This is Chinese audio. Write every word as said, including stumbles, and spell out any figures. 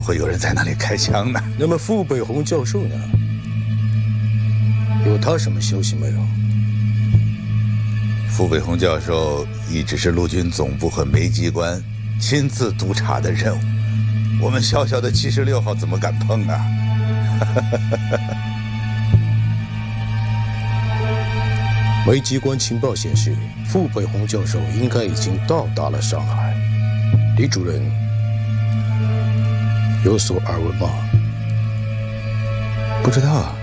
会有人在那里开枪呢。 那么傅北红教授呢？有他什么消息没有？ 傅北红教授一直是陆军总部和梅机关亲自督查的任务，我们小小的七十六号怎么敢碰啊？ 梅机关情报显示，傅北红教授应该已经到达了上海。李主任有所耳闻吗？ 不知道啊。